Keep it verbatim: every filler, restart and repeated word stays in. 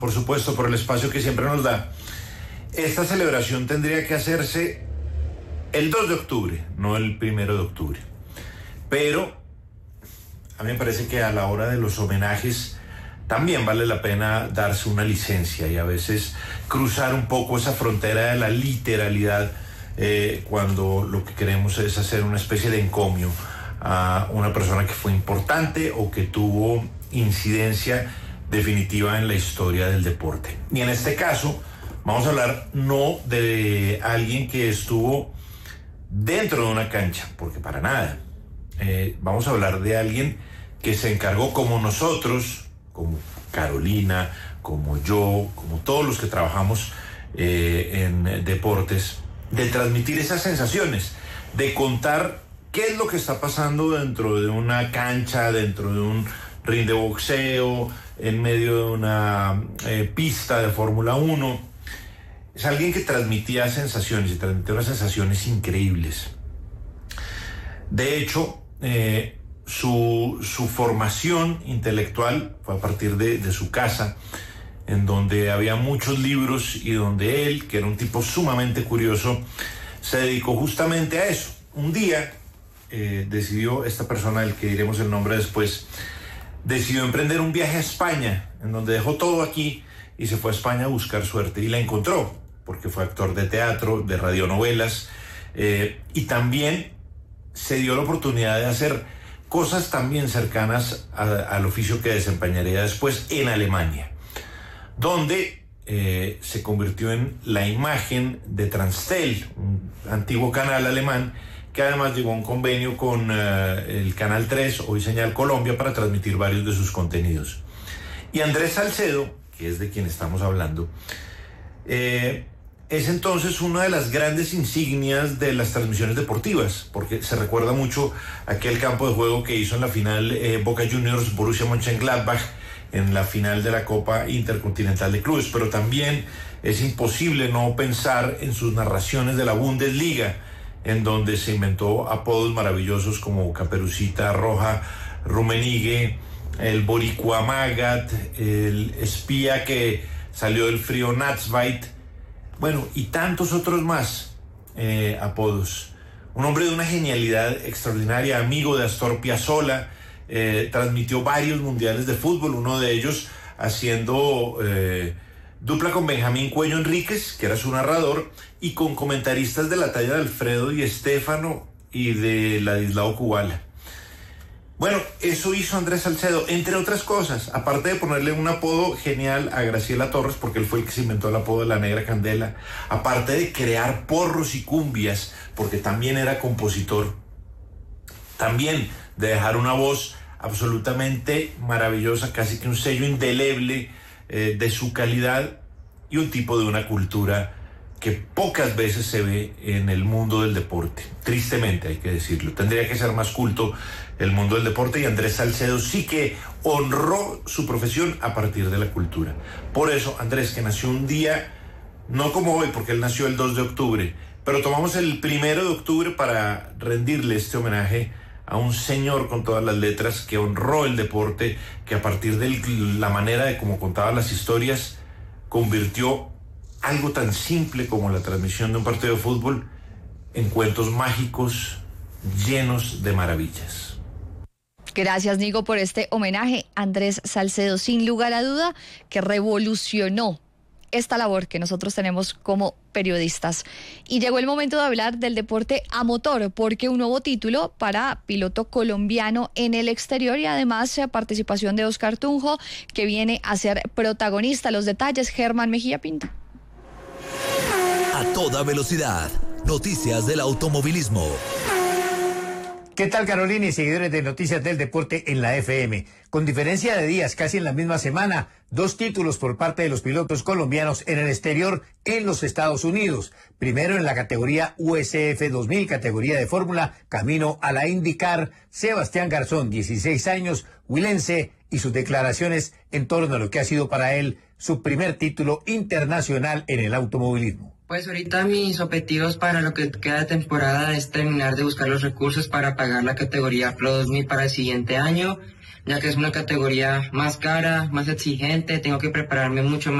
por supuesto, por el espacio que siempre nos da. Esta celebración tendría que hacerse el dos de octubre, no el primero de octubre. Pero a mí me parece que a la hora de los homenajes también vale la pena darse una licencia y a veces cruzar un poco esa frontera de la literalidad eh, cuando lo que queremos es hacer una especie de encomio a una persona que fue importante o que tuvo incidencia definitiva en la historia del deporte. Y en este caso vamos a hablar no de alguien que estuvo dentro de una cancha, porque para nada. Eh, vamos a hablar de alguien que se encargó, como nosotros, como Carolina, como yo, como todos los que trabajamos eh, en deportes, de transmitir esas sensaciones, de contar qué es lo que está pasando dentro de una cancha, dentro de un ring de boxeo, en medio de una eh, pista de Fórmula uno. Es alguien que transmitía sensaciones y transmitía unas sensaciones increíbles. De hecho, eh, su, su formación intelectual fue a partir de, de su casa, en donde había muchos libros y donde él, que era un tipo sumamente curioso, se dedicó justamente a eso. Un día eh, decidió, esta persona del que diremos el nombre después, decidió emprender un viaje a España, en donde dejó todo aquí y se fue a España a buscar suerte, y la encontró, porque fue actor de teatro, de radionovelas, eh, y también se dio la oportunidad de hacer cosas también cercanas a, al oficio que desempeñaría después en Alemania, donde eh, se convirtió en la imagen de Transtel, un antiguo canal alemán, que además llegó a un convenio con uh, el Canal tres, hoy Señal Colombia, para transmitir varios de sus contenidos. Y Andrés Salcedo, que es de quien estamos hablando, eh, es entonces una de las grandes insignias de las transmisiones deportivas, porque se recuerda mucho aquel campo de juego que hizo en la final eh, Boca Juniors Borussia Mönchengladbach, en la final de la Copa Intercontinental de Clubes, pero también es imposible no pensar en sus narraciones de la Bundesliga, en donde se inventó apodos maravillosos como Caperucita Roja, Rummenigge, el Boricua Magat, el espía que salió del frío Natzweit, bueno, y tantos otros más eh, apodos. Un hombre de una genialidad extraordinaria, amigo de Astor Piazzolla, eh, transmitió varios mundiales de fútbol, uno de ellos haciendo eh, dupla con Benjamín Cuello Enríquez, que era su narrador, y con comentaristas de la talla de Alfredo Di Stéfano y de Ladislao Kubala. Bueno, eso hizo Andrés Salcedo, entre otras cosas, aparte de ponerle un apodo genial a Graciela Torres, porque él fue el que se inventó el apodo de la Negra Candela, aparte de crear porros y cumbias, porque también era compositor, también de dejar una voz absolutamente maravillosa, casi que un sello indeleble eh, de su calidad, y un tipo de una cultura que pocas veces se ve en el mundo del deporte. Tristemente, hay que decirlo. Tendría que ser más culto el mundo del deporte, y Andrés Salcedo sí que honró su profesión a partir de la cultura. Por eso, Andrés, que nació un día, no como hoy, porque él nació el dos de octubre, pero tomamos el primero de octubre para rendirle este homenaje a un señor con todas las letras que honró el deporte, que a partir de la manera de cómo contaba las historias, convirtió algo tan simple como la transmisión de un partido de fútbol en cuentos mágicos llenos de maravillas. Gracias, Nico, por este homenaje. Andrés Salcedo, sin lugar a duda, que revolucionó esta labor que nosotros tenemos como periodistas. Y llegó el momento de hablar del deporte a motor, porque un nuevo título para piloto colombiano en el exterior, y además participación de Oscar Tunjo, que viene a ser protagonista. Los detalles, Germán Mejía Pinto. A toda velocidad, noticias del automovilismo. ¿Qué tal, Carolina y seguidores de Noticias del Deporte en la F M? Con diferencia de días, casi en la misma semana, dos títulos por parte de los pilotos colombianos en el exterior en los Estados Unidos. Primero en la categoría U S F dos mil, categoría de fórmula, camino a la IndyCar, Sebastián Garzón, dieciséis años, huilense, y sus declaraciones en torno a lo que ha sido para él su primer título internacional en el automovilismo. Pues ahorita mis objetivos para lo que queda de temporada es terminar de buscar los recursos para pagar la categoría Pro dos mil para el siguiente año. ya que es una categoría más cara, más exigente, tengo que prepararme mucho más.